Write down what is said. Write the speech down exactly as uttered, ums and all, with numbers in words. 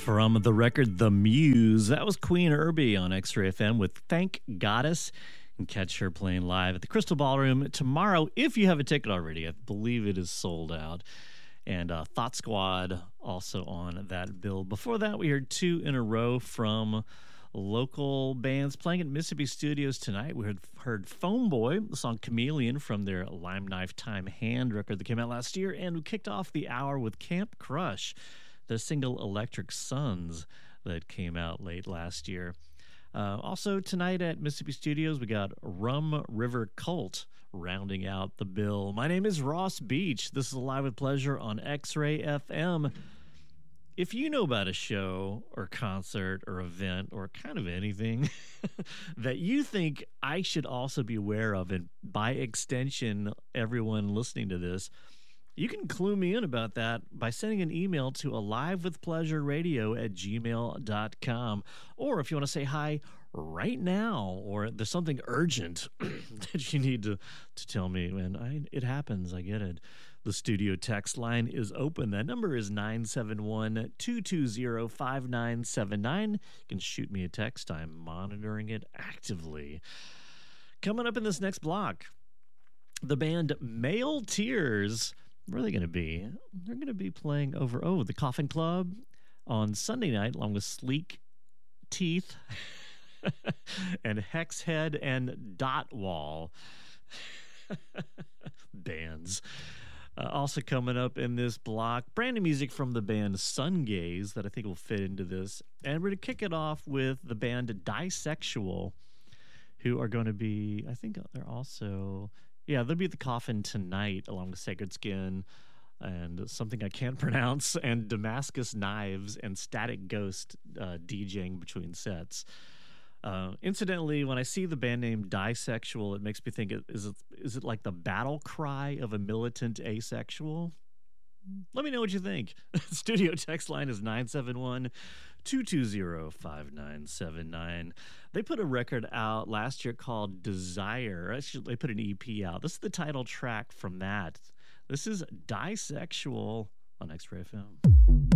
From the record The Muse, that was Queen Irby on X-Ray F M with Thank Goddess. You can catch her playing live at the Crystal Ballroom tomorrow if you have a ticket already. I believe it is sold out. And uh, Thought Squad also on that bill. Before that, we heard two in a row from local bands playing at Mississippi Studios tonight. We heard, heard Foam Boy, the song Chameleon from their Lime Knife Time Hand record that came out last year. And we kicked off the hour with Camp Crush, the single Electric Suns that came out late last year. Uh, also tonight at Mississippi Studios, we got Rum River Cult rounding out the bill. My name is Ross Beach. This is Live with Pleasure on X-Ray F M. If you know about a show or concert or event or kind of anything that you think I should also be aware of, and by extension, everyone listening to this, you can clue me in about that by sending an email to alivewithpleasureradio at gmail dot com. Or if you want to say hi right now, or there's something urgent that you need to, to tell me, and I, it happens, I get it. The studio text line is open. That number is nine seven one, two two zero, five nine seven nine. You can shoot me a text. I'm monitoring it actively. Coming up in this next block, the band Male Tears. Where are they going to be? They're going to be playing over, oh, the Coffin Club on Sunday night, along with Sleek Teeth and Hex Head and Dot Wall. Bands. Uh, also coming up in this block, brand new music from the band Sungaze that I think will fit into this. And we're going to kick it off with the band Disexual, who are going to be, I think they're also... Yeah, they'll be at the Coffin tonight along with Sacred Skin and something I can't pronounce, and Damascus Knives and Static Ghost uh, DJing between sets. Uh, incidentally, when I see the band name Disexual, it makes me think, is it, is it like the battle cry of a militant asexual? Let me know what you think. Studio text line is nine seven one, two two zero, five nine seven nine. They put a record out last year called Desire. Actually, they put an E P out. This is the title track from that. This is Disexual on X-Ray F M.